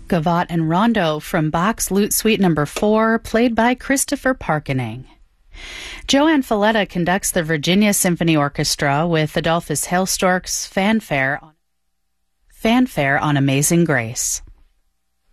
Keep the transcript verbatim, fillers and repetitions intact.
Gavotte and Rondo from Bach's Lute Suite Number four, played by Christopher Parkening. Joanne Falletta conducts the Virginia Symphony Orchestra with Adolphus Hailstork's fanfare, fanfare on Amazing Grace.